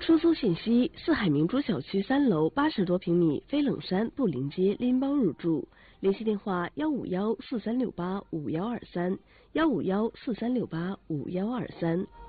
出租信息：四海明珠小区3楼80多平米，飞冷山布林街拎包入住。联系电话：15143685123，15143685123。